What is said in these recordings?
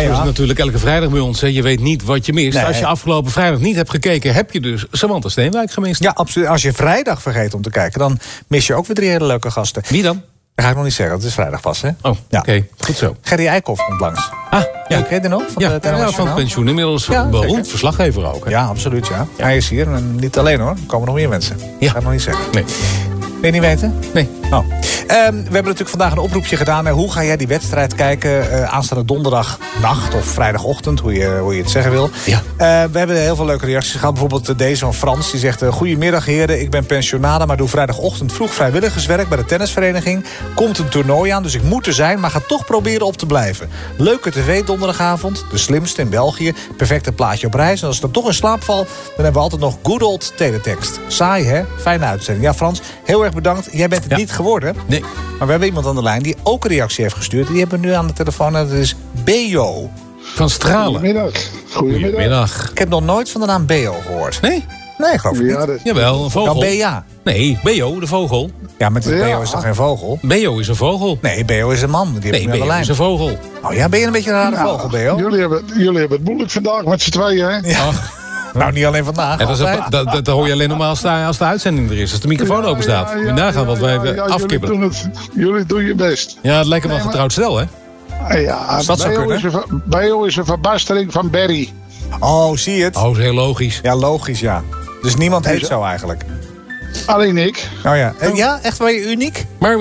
Zo is het natuurlijk elke vrijdag bij ons. Hè. Je weet niet wat je mist. Nee. Als je afgelopen vrijdag niet hebt gekeken, heb je dus Samantha Steenwijk gemist. Ja, absoluut. Als je vrijdag vergeet om te kijken, dan mis je ook weer 3 hele leuke gasten. Wie dan? Dat ga ik nog niet zeggen, het is vrijdag pas, hè? Oh, ja. Oké. Goed zo. Gerry Eikhoff komt langs. Ah, ja. Ken je die nog? Van het pensioen. Inmiddels beroemd verslaggever ook. Hè? Ja, absoluut, ja. Hij is hier. En niet alleen, hoor. Er komen nog meer mensen. Ja. Dat ga ik nog niet zeggen. Nee. Wil je niet weten? Nee. Oh. We hebben natuurlijk vandaag een oproepje gedaan. Hoe ga jij die wedstrijd kijken? Aanstaande donderdagnacht of vrijdagochtend, hoe je het zeggen wil. Ja. We hebben heel veel leuke reacties gehad. Bijvoorbeeld deze van Frans. Die zegt: goedemiddag heren, ik ben pensionada, maar doe vrijdagochtend vroeg vrijwilligerswerk bij de tennisvereniging. Komt een toernooi aan, dus ik moet er zijn, maar ga toch proberen op te blijven. Leuke tv donderdagavond, de slimste in België. Perfecte plaatje op reis. En als ik dan toch in slaap val, dan hebben we altijd nog good old teletext. Saai, hè? Fijne uitzending. Ja, Frans, heel erg bedankt. Jij bent het niet geworden. Nee. Maar we hebben iemand aan de lijn die ook een reactie heeft gestuurd. Die hebben we nu aan de telefoon. En dat is Beo. Van Stralen. Goedemiddag. Ik heb nog nooit van de naam Beo gehoord. Nee? Nee, geloof ik niet. Jawel, een vogel. Dan Bea. Nee, Beo, de vogel. Ja, maar Beo is toch geen vogel? Beo is een vogel. Nee, Beo is een man. Die nee, Beo is een vogel. Oh ja, ben je een beetje een rare vogel, Beo? Jullie hebben het moeilijk vandaag met z'n tweeën, hè? Ja. Nou, niet alleen vandaag. Ja, dat hoor je alleen nog maar als de uitzending er is. Als de microfoon open staat. Moet je nagaan wat wij afkibbelen. Jullie doen je best. Ja, het lijkt me wel een getrouwd stel, hè? Ja, dat zou kunnen. Beo is een verbastering van Barry. Oh, zie je het? Oh, dat is heel logisch. Ja, logisch, ja. Dus niemand heet zo eigenlijk. Alleen ik. Oh ja. Ja, echt waar je uniek? Maar,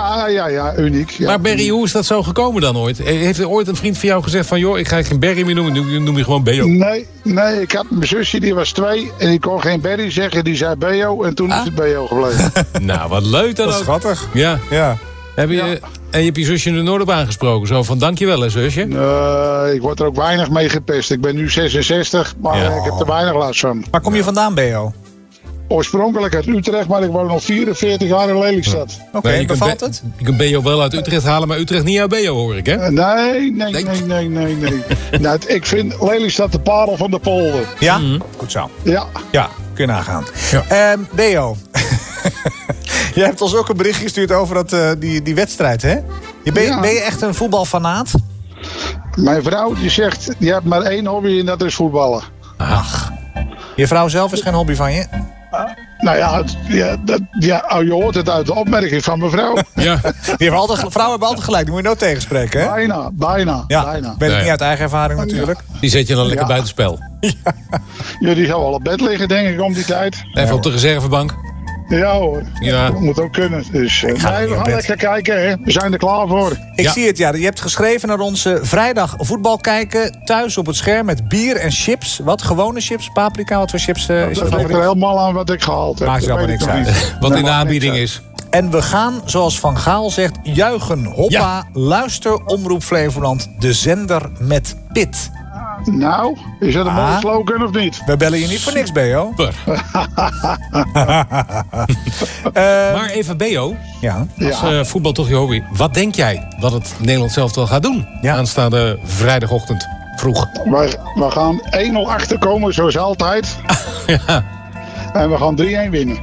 ja, uniek. Ja. Maar Barry, hoe is dat zo gekomen dan ooit? Heeft er ooit een vriend van jou gezegd van... joh, ik ga geen Barry meer noemen, noem je gewoon Beo? Nee, ik had mijn zusje, die was 2... en die kon geen Barry zeggen, die zei Beo... en toen is het Beo gebleven. Nou, wat leuk dan ook. Dat is schattig. Ja. En je hebt je zusje er nooit op aangesproken? Zo van, dankjewel hè, zusje? Ik word er ook weinig mee gepest. Ik ben nu 66, maar ik heb er weinig last van. Waar kom je vandaan, Beo? Oorspronkelijk uit Utrecht, maar ik woon al 44 jaar in Lelystad. Oké, bevalt het? Je kunt Beo wel uit Utrecht halen, maar Utrecht niet uit Beo, hoor ik, hè? Nee. Nou, ik vind Lelystad de parel van de polder. Ja? Goed zo. Ja, kun je nagaan. Ja. Beo, jij hebt ons ook een bericht gestuurd over die wedstrijd, hè? Ben je echt een voetbalfanaat? Mijn vrouw die zegt, je hebt maar 1 hobby en dat is voetballen. Ach. Je vrouw zelf is geen hobby van je? Nou je hoort het uit de opmerking van mijn vrouw. Ja. Vrouwen hebben altijd gelijk, die moet je nooit tegenspreken, hè? Bijna. Ben ik niet uit eigen ervaring natuurlijk. Die zet je dan lekker buitenspel. Ja, die zou al op bed liggen, denk ik, om die tijd. Even op de reservebank. Ja hoor, ja. Dat moet ook kunnen. Dus we gaan lekker kijken, hè. We zijn er klaar voor. Ik zie het, ja. Je hebt geschreven naar onze vrijdag voetbal kijken. Thuis op het scherm met bier en chips. Wat? Gewone chips? Paprika? Wat voor chips is je favoriet? Dat ligt er helemaal aan wat ik gehaald heb. Maakt er allemaal niks uit. Wat in de aanbieding is. En we gaan, zoals Van Gaal zegt, juichen. Hoppa, luister Omroep Flevoland. De zender met pit. Nou, is dat een mooie slogan of niet? We bellen je niet voor niks, Beo. Maar even Beo, ja. Als voetbal toch je hobby. Wat denk jij wat het Nederlands elftal gaat doen? Aanstaande vrijdagochtend vroeg. We gaan 1-0 achterkomen, zoals altijd. Ja. En we gaan 3-1 winnen.